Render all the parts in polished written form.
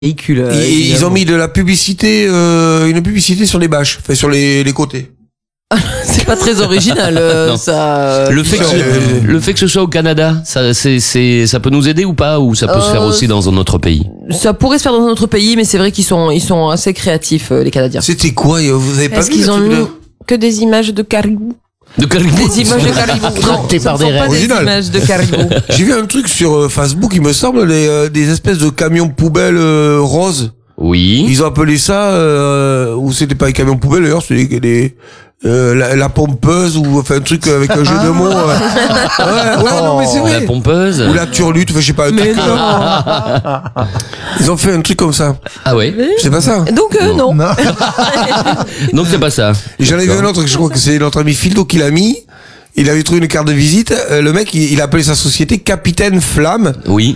véhicule. Ils ont mis de la publicité, une publicité sur les bâches, enfin sur les côtés. C'est pas très original, ça. Le fait que ce soit au Canada, ça peut nous aider ou pas, ou ça peut se faire aussi dans un autre pays? Ça pourrait se faire dans un autre pays, mais c'est vrai qu'ils sont assez créatifs, les Canadiens. C'était quoi? Vous avez pas Est-ce vu qu'ils le ont truc mis de... que des images de caribou? De caribou. Des images de caribou. Non, ce ne sont pas des images de caribou. J'ai vu un truc sur Facebook, il me semble, des espèces de camions poubelles roses. Oui. Ils ont appelé ça, ou c'était pas les camions poubelles d'ailleurs, c'est la pompeuse, ou enfin un truc avec un jeu de mots. Ouais, non mais c'est vrai. La pompeuse. Ou la turlute, enfin je sais pas. Mais non. Ils ont fait un truc comme ça. Ah ouais. C'est pas ça. Donc non. Donc c'est pas ça. J'en ai vu un autre, je crois que c'est notre ami Phildo qui l'a mis. Il avait trouvé une carte de visite. Le mec, il a appelé sa société Capitaine Flamme. Oui.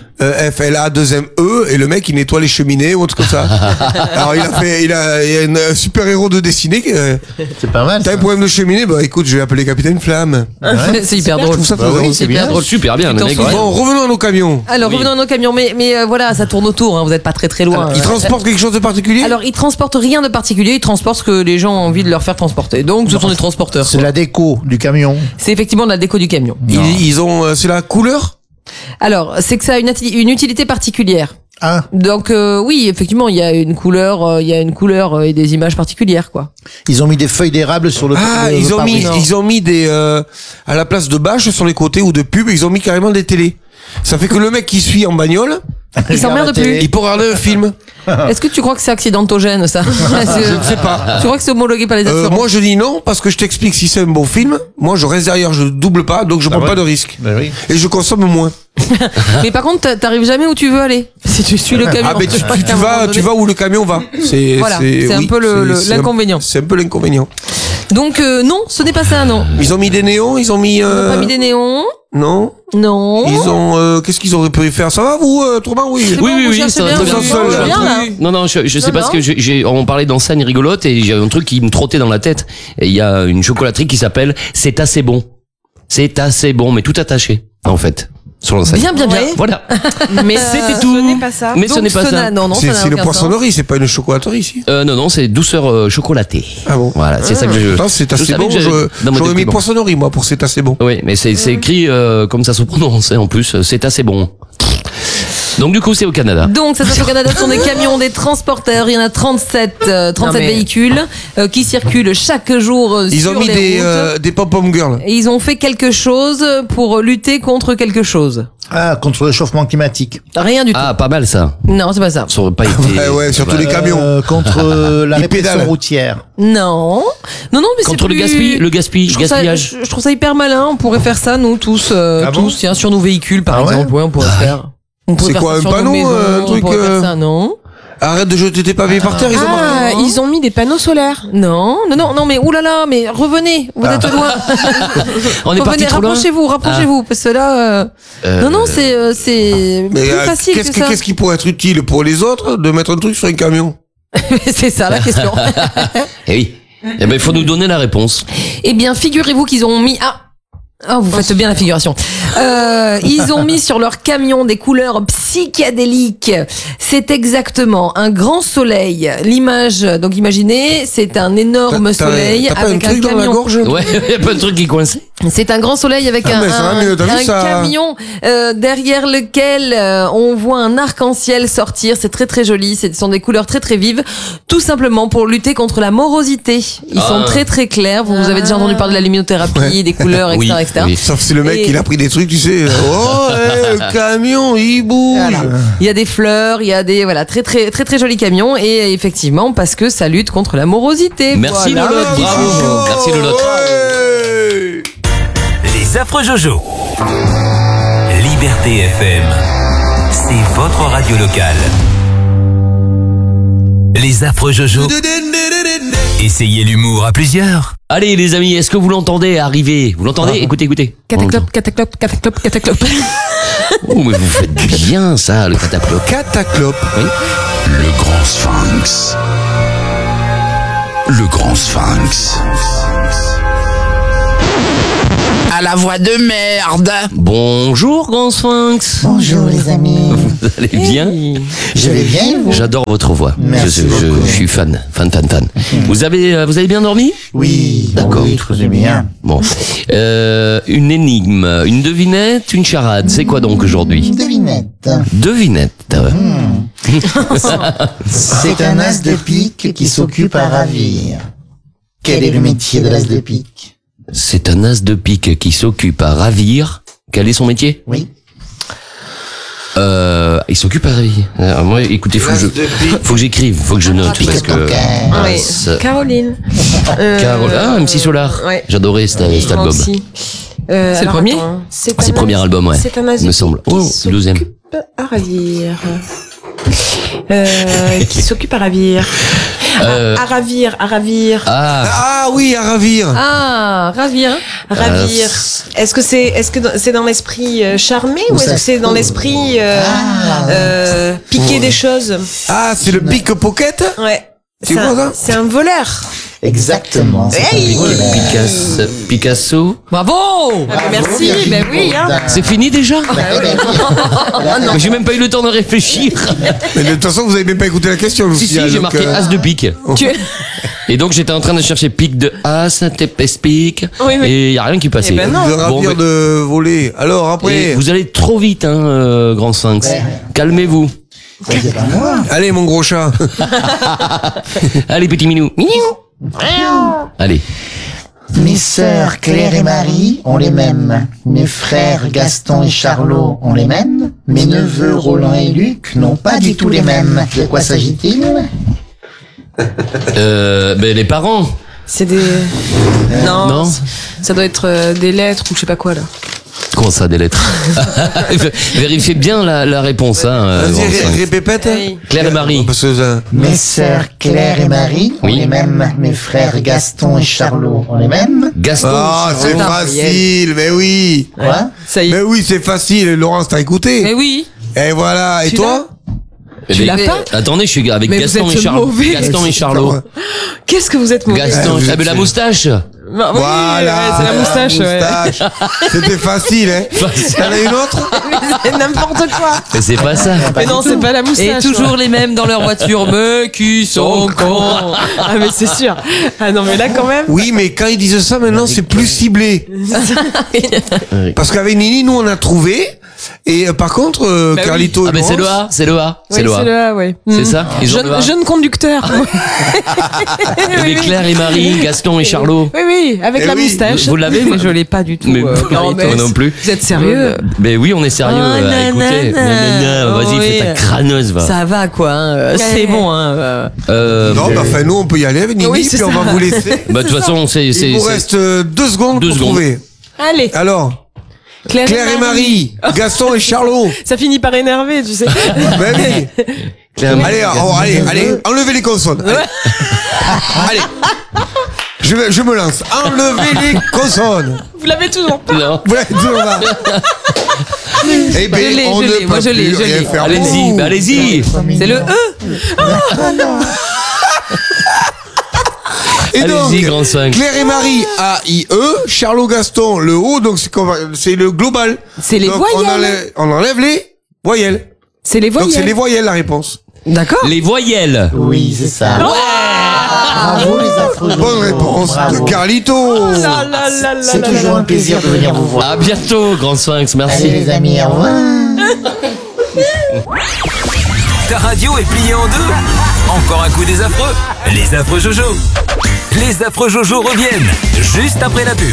FLA2ME. Et le mec, il nettoie les cheminées ou autre comme ça. Alors, il a un super héros de dessinée. C'est pas mal. T'as un problème de cheminée? Bah, écoute, je vais appeler Capitaine Flamme. Ouais. C'est hyper drôle. Je trouve ça très Oui, drôle. c'est bien. Super bien, le mec. Bon, revenons à nos camions. Alors, revenons à nos camions. Mais voilà, ça tourne autour, hein, vous êtes pas très loin. Ils transportent quelque chose de particulier? Alors, ils transportent rien de particulier, ils transportent ce que les gens ont envie de leur faire transporter. Donc, ce sont des transporteurs. C'est la déco du camion. C'est effectivement de la déco du camion. Ils ont, c'est la couleur? Alors, c'est que ça a une utilité particulière. Ah. Donc oui, effectivement, il y a une couleur et des images particulières, quoi. Ils ont mis des feuilles d'érable sur le. Ils ont mis des à la place de bâches sur les côtés ou de pubs, ils ont mis carrément des télés. Ça fait que le mec qui suit en bagnole, il s'emmerde plus. Il peut regarder un film. Est-ce que tu crois que c'est accidentogène, ça? Je ne sais pas. Tu crois que c'est homologué par les assurances? Moi, je dis non, parce que je t'explique, si c'est un bon film, moi, je reste derrière, je double pas, donc je prends pas de risque. Oui. Et je consomme moins. Mais par contre, t'arrives jamais où tu veux aller. Si tu suis le camion. Ah, mais tu vas où le camion va. C'est un peu l'inconvénient. C'est un peu l'inconvénient. Donc, non, ce n'est pas ça, non. Ils ont mis des néons, ils ont pas mis des néons. Non. Non. Ils ont, qu'est-ce qu'ils auraient pu faire? Ça va, vous, Trouban? Oui. Oui, ça va très bien. Non, je sais pas ce que on parlait d'enseigne rigolote et j'ai un truc qui me trottait dans la tête. Et il y a une chocolaterie qui s'appelle C'est assez bon. C'est assez bon, mais tout attaché, en fait. Sur l'enseigne. Bien. Voilà. Mais c'était tout. Ce n'est pas ça. Mais ce n'est pas ça. Non, c'est une poissonnerie, c'est pas une chocolaterie ici. Non, c'est douceur chocolatée. Ah bon? Voilà, c'est ça que je. Non, c'est assez bon. J'aurais mis poissonnerie, moi, pour c'est assez bon. Oui, mais c'est écrit comme ça se prononce, en plus. C'est assez bon. Donc du coup c'est au Canada. Donc ça se passe au Canada, ce sont des camions, des transporteurs, il y en a 37 véhicules qui circulent chaque jour ils ont mis des pom-pom girls. Et ils ont fait quelque chose pour lutter contre quelque chose. Ah, contre le réchauffement climatique. Rien du tout. Ah, pas mal ça. Non, c'est pas ça. Ça aurait pas été. Ouais, surtout les camions. Contre la répression routière. Non, mais contre c'est le gaspillage. Je trouve ça hyper malin. On pourrait faire ça nous tous, tiens, sur nos véhicules par exemple. Ouais, on pourrait faire. C'est quoi, un panneau, un truc ça, non? Arrête de jeter tes papiers par terre, ils ont mis des panneaux solaires. Non, mais oulala, mais revenez, vous êtes loin. On est parti trop loin. Rapprochez-vous, parce que là, non, c'est plus facile que ça. Qu'est-ce qui pourrait être utile pour les autres de mettre un truc sur un camion? C'est ça la question. Eh oui. Eh ben, il faut nous donner la réponse. Eh bien, figurez-vous qu'ils ont mis, vous faites bien la figuration. Ils ont mis sur leur camion des couleurs psychédéliques. C'est exactement un grand soleil. L'image, donc imaginez, c'est un énorme soleil avec un camion. Dans la gorge? Ouais, il y a pas de truc qui coince. C'est un grand soleil avec un camion derrière lequel on voit un arc-en-ciel sortir. C'est très très joli. Ce sont des couleurs très très vives, tout simplement pour lutter contre la morosité. Ils sont très très clairs. Vous avez déjà entendu parler de la luminothérapie, des couleurs, etc., etc. Oui. Sauf si le mec il a pris des trucs, tu sais. Le camion il bouge. Voilà. Il y a des fleurs, il y a des très très très très jolis camions et effectivement parce que ça lutte contre la morosité. Merci Lolotte, bravo. Merci Lolotte. Les affreux Jojo. Liberté FM. C'est votre radio locale. Les affreux Jojo. Essayez l'humour à plusieurs. Allez les amis, est-ce que vous l'entendez arriver? Vous l'entendez? Écoutez. Cataclope. Oh mais vous faites bien ça, le cataclope. Cataclope. Oui. Le grand sphinx. Le grand sphinx. À la voix de merde. Bonjour grand sphinx. Bonjour les amis. Vous allez bien? Je vais bien, vous? J'adore votre voix. Merci Je beaucoup. suis fan. Vous avez bien dormi? Oui, D'accord. Oui, très bien. Bon. Une énigme, une devinette, une charade. C'est quoi donc aujourd'hui? Devinette. Devinette. C'est un as de pique qui s'occupe à ravir. Quel est le métier de l'as de pique? C'est un as de pique qui s'occupe à ravir. Quel est son métier? Oui. Il s'occupe à ravir. Alors moi, écoutez, faut que j'écrive, faut que je note parce que. Oui. Caroline. MC Solar. Ouais. J'adorais cet album. Aussi. C'est le premier? C'est le premier album, ouais. C'est un as Il me semble. qui Le deuxième. s'occupe à ravir. Qui s'occupe à ravir. À ravir. Ah oui, à ravir. Ah, ravir. Ravir. Est-ce que c'est dans l'esprit charmé ou est-ce que c'est dans l'esprit piquer des choses? Ah, c'est le pickpocket. Ouais. C'est quoi ça? C'est un voleur. Exactement. Hey Picasso. Bravo! Merci. Ben oui. Hein. C'est fini déjà? Mais j'ai même pas eu le temps de réfléchir. Mais de toute façon, vous avez même pas écouté la question, Si, Lucia. j'ai marqué as de pique. Et donc j'étais en train de chercher pique de as, tépès pique. Oui, mais- Et y a rien qui passait. Eh ben non. De ravir, mais- de voler. Alors, Et après. vous allez trop vite, hein, Grand Sphinx. Ouais. Calmez-vous. C'est pas moi. Allez, mon gros chat. Allez, petit minou. Allez. Mes sœurs Claire et Marie ont les mêmes. Mes frères Gaston et Charlot ont les mêmes. Mes neveux Roland et Luc n'ont pas du tout les mêmes. De quoi s'agit-il? Ben, les parents. C'est des. Non. Non. Ça doit être des lettres ou je sais pas quoi là. Comment ça, des lettres? Vérifiez bien la réponse, hein, Grand Vas-y, Sphinx. répète. Oui. Claire et Marie. Parce que ça- Mes sœurs Claire et Marie ont Oui. les mêmes. Mes frères Gaston et Charlot ont les mêmes. Gaston. Ah, c'est Putain, facile, mais oui. Quoi? Ça y est. Mais oui, c'est facile. Laurence, t'as écouté? Mais oui. Et voilà. Et Tu toi? Eh Tu ben, l'as pas? Attendez, je suis avec Mais Gaston vous et êtes Charlot. mauvais. Gaston et Charlot. Qu'est-ce que vous êtes mauvais. Gaston. vous Ah, ben, êtes- la moustache. Bah, oui, Voilà. ouais, c'est la moustache. Ouais. C'était facile, hein. T'en as une autre? C'est n'importe quoi. Mais c'est pas ça. Mais non, c'est pas la Et moustache. toujours les mêmes dans leur voiture. Mais qui sont cons. Ah mais c'est sûr. Ah non mais là quand même. Oui, mais quand ils disent ça, maintenant, c'est plus ciblé. Parce qu'avec Nini, nous, on a trouvé. Et par contre, Bah oui. Carlito et Ah, ben, c'est le Laurence, A. C'est le A. C'est Oui, le c'est A. le A, ouais. C'est ça? Ils ont le A. Jeune conducteur. Eh ben, Claire et Marie, Gaston et Charlot. Oui, oui, avec Eh la oui. moustache. Vous l'avez? Mais je l'ai pas du tout. Mais Carlito. moi non plus. Vous êtes sérieux? Mais oui, on est sérieux. Ah, Écoutez. nanana. Vas-y, Oui. fais ta crâneuse, va. Ça va quoi. Hein. C'est bon. Hein. Non, bah, enfin, nous, on peut y aller avec Nini, Oui, puis c'est on ça. va vous laisser. Bah, de toute façon, Il vous reste 2 secondes Deux pour secondes. trouver. Allez, Alors, Claire et Marie, Gaston et Charlot. ça finit par énerver, tu sais. Ben oui. Allez, allez, enlevez les consonnes. Allez. Je me lance. Enlevez les consonnes. Vous l'avez toujours pas. Non. Ouais, toujours là. Eh ben, Je l'ai, on je ne l'ai, peut moi, je l'ai, plus je rien l'ai. faire. Allez-y, Ouh. bah, allez-y. C'est le E. Et donc, Allez-y, Grand Sphinx. Claire et Marie, A-I-E, Charlot Gaston, le O, donc c'est le global. C'est les Donc, voyelles. on enlève les voyelles. C'est les Donc c'est les voyelles. voyelles la réponse. D'accord. Les voyelles. Oui, c'est ça. Bravo les affreux. Bonne réponse Bravo. de Carlito. Là, là, là, là, C'est là, toujours là. un plaisir de venir vous voir. À bientôt, Grand Sphinx. Allez Merci. les amis, au revoir. Ta radio est pliée en deux. Encore un coup des affreux. Les affreux Jojo. Les affreux Jojo reviennent juste après la pub.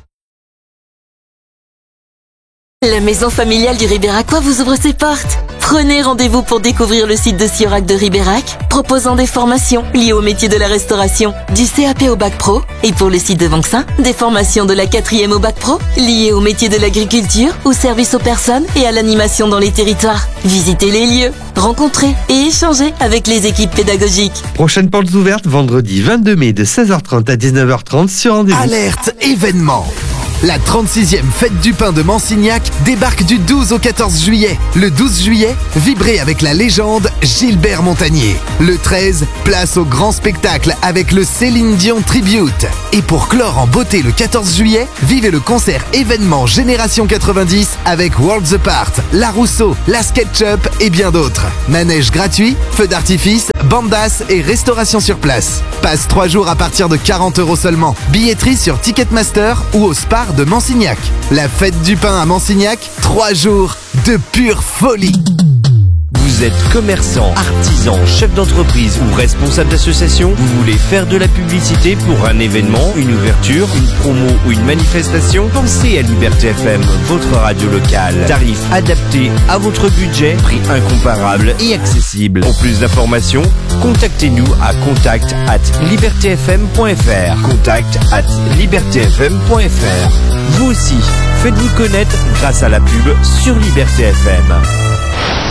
La maison familiale du Ribéracois vous ouvre ses portes. Prenez rendez-vous pour découvrir le site de Siorac de Ribérac, proposant des formations liées au métier de la restauration, du CAP au Bac Pro. Et pour le site de Vancin, des formations de la 4e au Bac Pro, liées au métier de l'agriculture, au service aux personnes et à l'animation dans les territoires. Visitez les lieux, rencontrez et échangez avec les équipes pédagogiques. Prochaine portes ouvertes vendredi 22 mai de 16h30 à 19h30 sur rendez-vous. Alerte événement. La 36e fête du pain de Mansignac débarque du 12 au 14 juillet. Le 12 juillet, vibrez avec la légende Gilbert Montagnier. Le 13, place au grand spectacle avec le Céline Dion Tribute. Et pour clore en beauté le 14 juillet, vivez le concert événement Génération 90 avec Worlds Apart, La Rousseau, La SketchUp et bien d'autres. Manège gratuit, feux d'artifice, bandas et restauration sur place. Passe 3 jours à partir de 40 € seulement. Billetterie sur Ticketmaster ou au Spar de Mansignac. La fête du pain à Mansignac, 3 jours de pure folie. Vous êtes commerçant, artisan, chef d'entreprise ou responsable d'association, vous voulez faire de la publicité pour un événement, une ouverture, une promo ou une manifestation? Pensez à Liberté FM, votre radio locale. Tarif adapté à votre budget, prix incomparable et accessible. Pour plus d'informations, contactez-nous à contact@libertfm.fr. contact@libertfm.fr. Vous aussi, faites-vous connaître grâce à la pub sur Liberté FM.